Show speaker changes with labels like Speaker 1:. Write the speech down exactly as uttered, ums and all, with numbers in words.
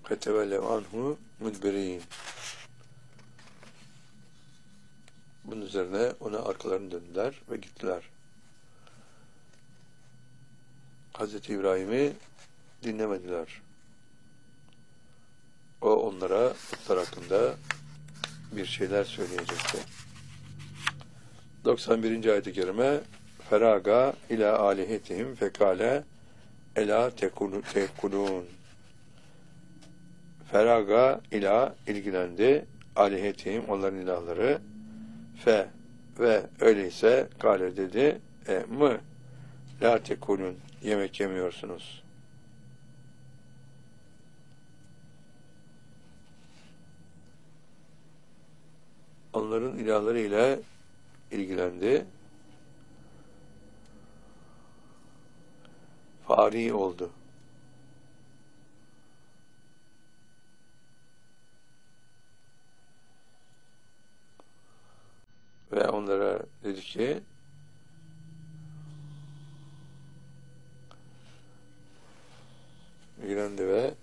Speaker 1: fetevelle anhu mudbirin. Bunun üzerine ona arkalarını döndüler ve gittiler. Hazreti İbrahim'i dinlemediler. O onlara putlar hakkında bir şeyler söyleyecekti. doksan birinci ayet-i kerime Feraga ila alihetihim fekale ela tekulun. Feraga ila ilgilendi alihetihim onların ilahları fe ve öyleyse kale dedi e, mı la tekulun yemek yemiyorsunuz. Onların ilahları ile ilgilendi. Fari oldu. Ve onlara dedi ki ilgilendi ve